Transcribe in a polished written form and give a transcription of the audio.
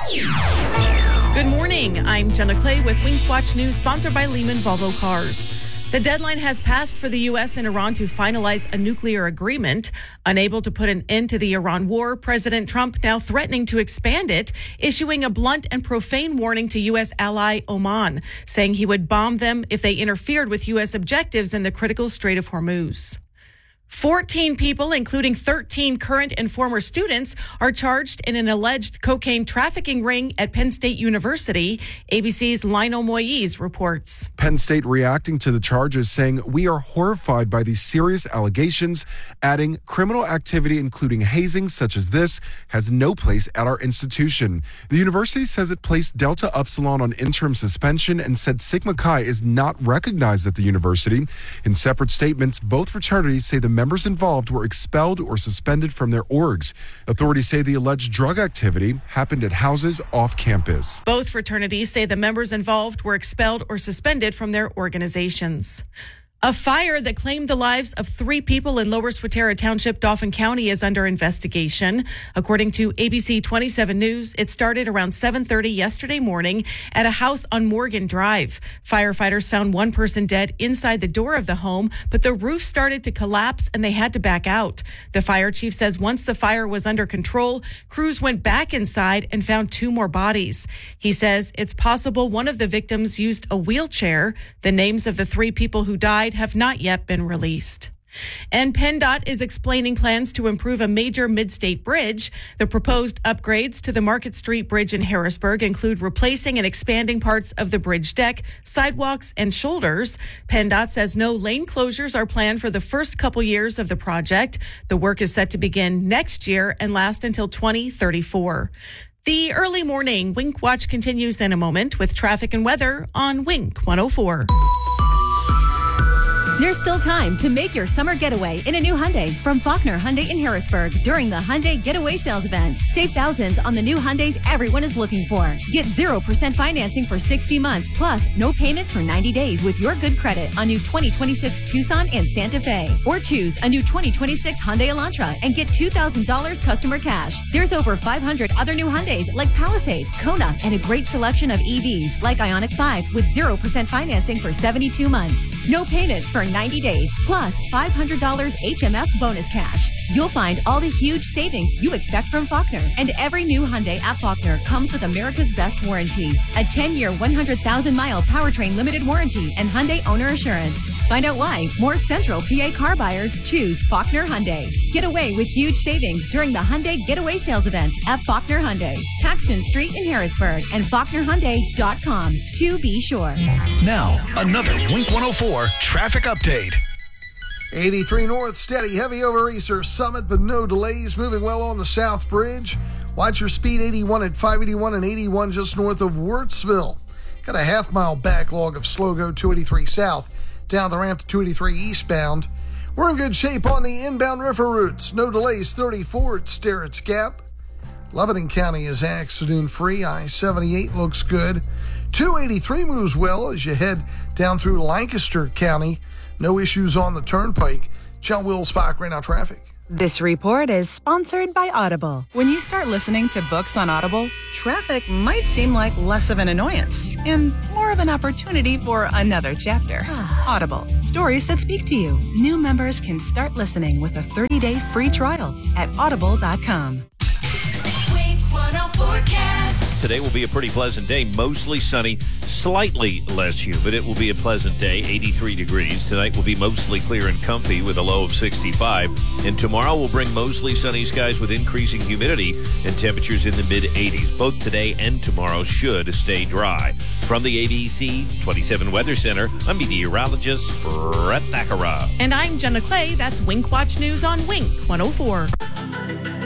Good morning. I'm Jenna Clay with Wink Watch News, sponsored by Lehman Volvo Cars. The deadline has passed for the U.S. and Iran to finalize a nuclear agreement. Unable to put an end to the Iran war, President Trump now threatening to expand it, issuing a blunt and profane warning to U.S. ally Oman, saying he would bomb them if they interfered with U.S. objectives in the critical Strait of Hormuz. 14 people, including 13 current and former students, are charged in an alleged cocaine trafficking ring at Penn State University. ABC's Lionel Moyes reports. Penn State reacting to the charges, saying, "We are horrified by these serious allegations," adding, "Criminal activity, including hazing such as this, has no place at our institution." The university says it placed Delta Upsilon on interim suspension and said Sigma Chi is not recognized at the university. In separate statements, both fraternities say the members involved were expelled or suspended from their orgs. Authorities say the alleged drug activity happened at houses off campus. Both fraternities say the members involved were expelled or suspended from their organizations. A fire that claimed the lives of 3 people in Lower Swatara Township, Dauphin County, is under investigation. According to ABC 27 News, it started around 7:30 yesterday morning at a house on Morgan Drive. Firefighters found one person dead inside the door of the home, but the roof started to collapse and they had to back out. The fire chief says once the fire was under control, crews went back inside and found 2 more bodies. He says it's possible one of the victims used a wheelchair. The names of the 3 people who died have not yet been released. And PennDOT is explaining plans to improve a major mid-state bridge. The proposed upgrades to the Market Street Bridge in Harrisburg include replacing and expanding parts of the bridge deck, sidewalks, and shoulders. PennDOT says no lane closures are planned for the first couple years of the project. The work is set to begin next year and last until 2034. The early morning Wink Watch continues in a moment with traffic and weather on Wink 104. There's still time to make your summer getaway in a new Hyundai from Faulkner Hyundai in Harrisburg during the Hyundai Getaway Sales Event. Save thousands on the new Hyundais everyone is looking for. Get 0% financing for 60 months, plus no payments for 90 days with your good credit on new 2026 Tucson and Santa Fe. Or choose a new 2026 Hyundai Elantra and get $2,000 customer cash. There's over 500 other new Hyundais like Palisade, Kona, and a great selection of EVs like Ioniq 5 with 0% financing for 72 months. No payments for 90 days, plus $500 HMF bonus cash. You'll find all the huge savings you expect from Faulkner. And every new Hyundai at Faulkner comes with America's best warranty, a 10-year, 100,000-mile powertrain limited warranty, and Hyundai owner assurance. Find out why more Central PA car buyers choose Faulkner Hyundai. Get away with huge savings during the Hyundai Getaway Sales Event at Faulkner Hyundai, Paxton Street in Harrisburg, and FaulknerHyundai.com to be sure. Now, another Wink 104 traffic update. 83 north, steady, heavy over Easter Summit, but no delays. Moving well on the South Bridge. Watch your speed, 81 at 581 and 81 just north of Wurtsville. Got a half-mile backlog of slow-go 283 south down the ramp to 283 eastbound. We're in good shape on the inbound river routes. No delays, 34 at Sterrett's Gap. Lebanon County is accident-free. I-78 looks good. 283 moves well as you head down through Lancaster County. No issues on the turnpike. John Wills-Bach, right now traffic. This report is sponsored by Audible. When you start listening to books on Audible, traffic might seem like less of an annoyance and more of an opportunity for another chapter. Audible, stories that speak to you. New members can start listening with a 30-day free trial at audible.com. Today will be a pretty pleasant day, mostly sunny, slightly less humid. It will be a pleasant day, 83 degrees. Tonight will be mostly clear and comfy with a low of 65. And tomorrow will bring mostly sunny skies with increasing humidity and temperatures in the mid-80s. Both today and tomorrow should stay dry. From the ABC 27 Weather Center, I'm meteorologist Brett Thakara. And I'm Jenna Clay. That's Wink Watch News on Wink 104.